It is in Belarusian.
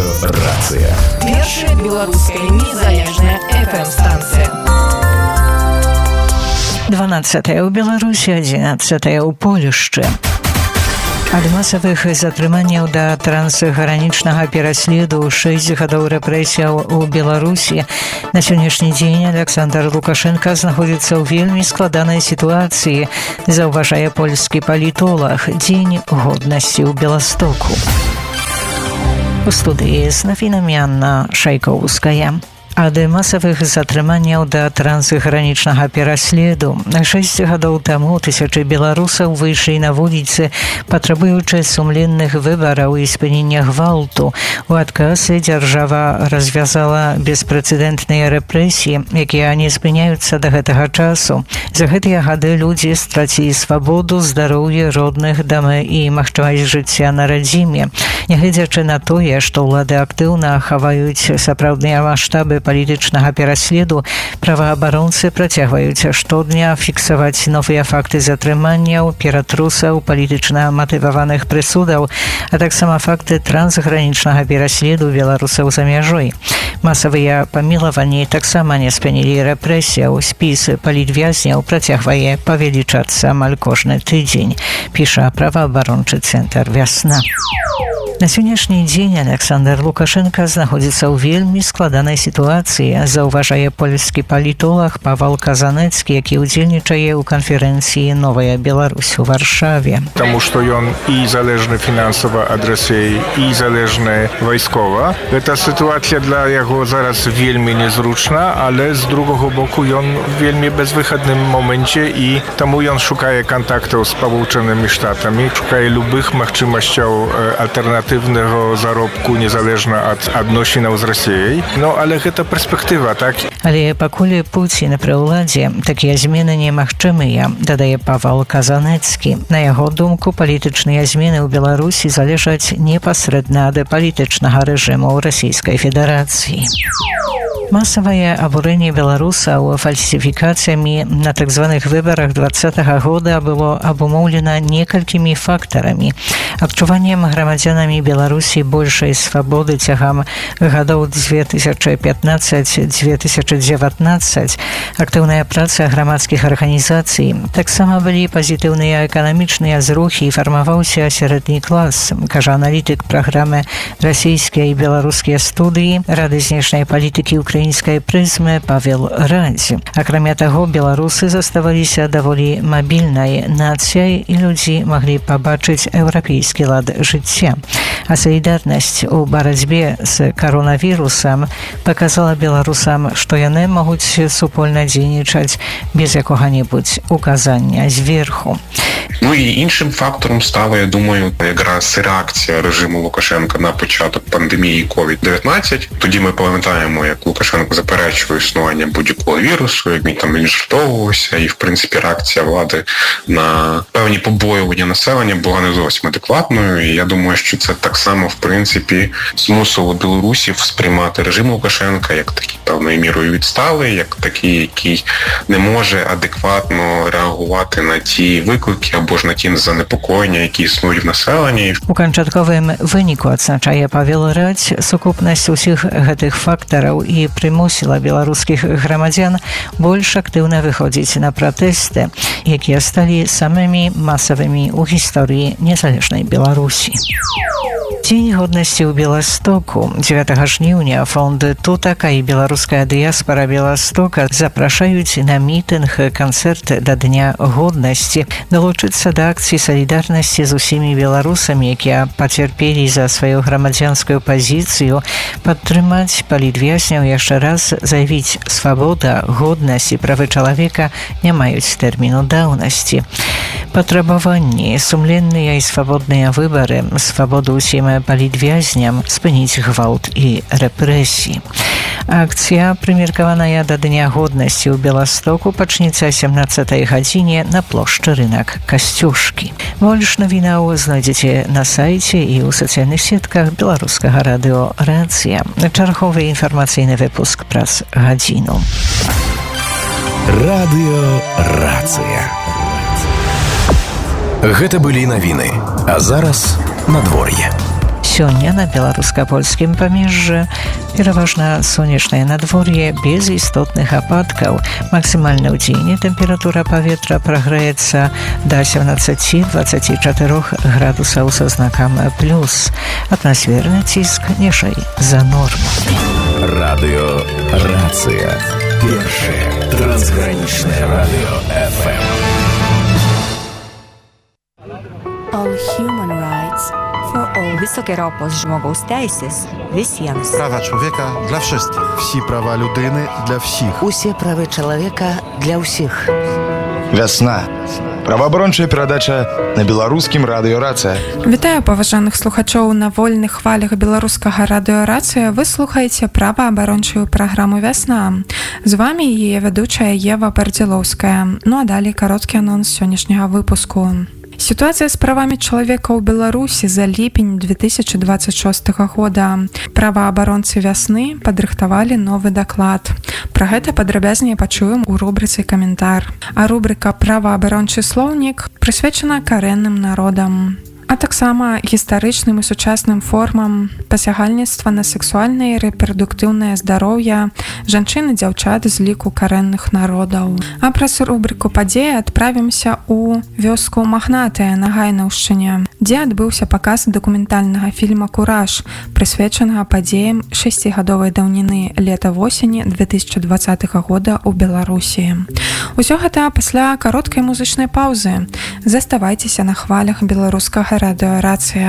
Радыё-рацыя. Першая беларуская незалежная FM-станцыя. 12 у Беларусі, 11 у Польшчы. Ад масавых затрыманняў да трансгранічнага пераследу 6 гадоў рэпрэсіяў у Беларусі на сённяшні дзень Александр Лукашенко знаходзіцца ў вельмі складанай сітуацыі, заўважае польскі палітолог. Дзень годнасці ў Беластоку. У студыі з навінамі Анна Шайкоўская. Ад масавых затрыманняў да трансгранічнага пераследу 6 гадоў таму тысячы беларусаў выйшлі на вуліцы, патрабуючы сумленных выбараў і спынення гвалту. У адказ дзяржава развязала беспрэцэдэнтныя рэпрэсіі, якія не спыняюцца да гэтага часу. За гэтыя гады людзі страцілі свабоду, здароўе, родных, дамы і магчымасць жыцця на радзіме. Нягледзячы на тое, што ўлады актыўна хаваюць сапраўдныя маштабы палітычнага пераследу, праваабаронцы працягваюць штодня фіксаваць новыя факты затрыманняў, ператрусаў, палітычна матываваных прысудаў, а таксама факты трансгранічнага пераследу беларусаў за мяжой. Масавыя памілаванні таксама не спынілі рэпрэсіяў. Спіс палітвязняў працягвае павелічацца амаль кожны тыдзень, піша праваабарончы цэнтр «Вясна». На сённяшні дзень Александр Лукашенко знаходзіцца ў вельмі складанай сітуацыі, заўважае польскі палітолог Павел Казанецкі, які ўдзельнічае ў канферэнцыі «Новая Беларусь» у Варшаве. Таму што ён і залежны фінансава ад Расіі, і залежны вайскова. Гэта сітуацыя для яго зараз вельмі незручна, але з другого боку ён вельмі безвыхадным моменце, і таму ён шукае кантактаў з Спалучанымі Штатамі, шукае любых магчымасцяў альтэрнатыўных заробку незалежна ад адносінаў з Расіяй. Ну, але гэта перспектыва, так? Але пакуль Пуцін пры ўладзе, такія змены немагчымыя, дадае Павел Казанецкі. На яго думку, палітычныя змены ў Беларусі залежаць непасрэдна ад палітычнага рэжыму Расійскай Федэрацыі. Масавае абурэнне беларусаў фальсіфікацыямі на так званых выбарах 2020 года было абумоўлена некалькімі фактарамі. Адчуваннем грамадзянамі Беларусі большай свабоды цягам гадоў 2015-2019, актыўная праца грамадскіх арганізацый. Таксама былі пазітыўныя эканамічныя зрухі і фармаваўся сярэдні клас, кажа аналітык праграмы «Расійскія і беларускія студыі» Рады знешняй палітыкі украінскай прызмы Павел Радзь. Акрамя таго, беларусы заставаліся даволі мабільнай нацыяй, і людзі маглі пабачыць еўрапейскі лад жыцця. А салідарнасць у барацьбе з каронавірусам паказала беларусам, што яны могуць супольна дзейнічаць без якога-небудзь указання зверху. Ну і іншим фактором стала, я думаю, якраз реакція режиму Лукашенка на початок пандемії COVID-19. Тоді ми пам'ятаємо, як Лукашенко заперечує існування будь-якого вірусу, як він там відштовхувався, і, в принципі, реакція влади на певні побоювання населення була не зовсім адекватною. І я думаю, що це так само, в принципі, змусило білорусів сприймати режим Лукашенка як такий певною мірою відсталий, як такий, який не може адекватно реагувати на ті виклики або ж на ті занепокоєння, які існують в населенні. У канчатковым выніку, адзначае Павел Радзь, сукупнасць усіх гэтых фактараў і прымусіла беларускіх грамадзян больш актыўна выходзіць на пратэсты, якія сталі самымі масавымі ў гісторыі незалежнай Беларусі. Дзень годнасці ў Беластоку. 9 жніўня фонд «Тутака» і беларуская дыяспара Беластока запрашаюць на мітынг, канцэрт да Дня годнасці, далучыцца да акцыі салідарнасці з усімі беларусамі, якія пацярпелі за сваю грамадзянскую пазіцыю, падтрымаць палітвязняў, яшчэ раз заявіць: свабода, годнасць і правы чалавека не маюць тэрміну даўнасці. Патрабаванні, сумленныя і свабодныя выбары, свабоду ўсім палітвязням, спыніць гвалт і рэпрэсіі. Акцыя, прымеркаваная да Дня годнасці ў Беластоку, пачнецца о 17 гадзіне на плошчы Рынак Касцюшкі. Больш навінаў знойдзеце на сайце і ў сацыяльных сетках беларускага радыё «Рацыя». Чарговы інфармацыйны выпуск праз гадзіну. Радыё «Рацыя». Гэта былі навіны. А зараз надвор'е. Сёння на беларуска-польскім памежжы пераважна сонечнае надвор'е без істотных ападкаў. Максімальна ў дзень тэмпература паветра прагрэецца да 17-24 градусаў са знакам плюс. Атмасферны ціск ніжэй за норму. Радиорация. Першее трансграничное радио FM. All human rights for all. Високе ропос žmogaus teisės visiems. Права чоловіка для всіх. Всі права людини для всіх. Усе правы чалавека для ўсіх. Вясна. Праваабарончая перадача на беларускім радыёрацыя. Вітаю паважаных слухачоў на вольных хвалях беларускага радыёрацыя. Вы слухаеце праваабарончую праграму «Вясна». З вами яе вядучая Ева Бардзілоўская. Ну а далей кароткі анонс сённяшняга выпуску. Ситуация с правами человека у Беларуси за липень 2026 года. Праваабаронцы «Вясны» падрыхтавалі новы даклад. Пра гэта падрабязней пачуем у рубрыцы «Каментар». А рубрика «Праваабарончы слоўнік» прысвечана карэнным народам. А таксама гістарычным і сучасным формам пасягальніцтва на сексуальнае і рэпрадуктыўнае здароўе жанчын і дзяўчат з ліку карэнных народаў. А праз рубрыку «Падзеі» адправімся ў вёску Магнатыя на Гайнаўшчыне, дзе адбыўся паказ дакументальнага фільма «Кураж», прысвечанага падзеям 6гадовай даўніны лета-восені 2020 года ў Беларусі. Усё гэта пасля кароткай музычнай паўзы. Заставайцеся на хвалях беларускага радыёрацыя.